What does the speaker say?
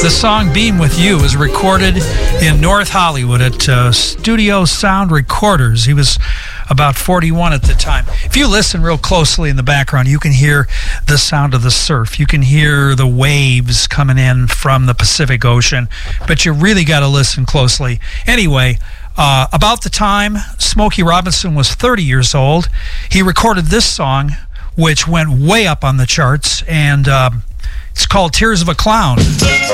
The song Being With You was recorded in North Hollywood at Studio Sound Recorders. He was about 41 at the time. If you listen real closely in the background, you can hear the sound of the surf. You can hear the waves coming in from the Pacific Ocean, but you really got to listen closely. Anyway, about the time Smokey Robinson was 30 years old, he recorded this song, which went way up on the charts, and it's called Tears of a Clown.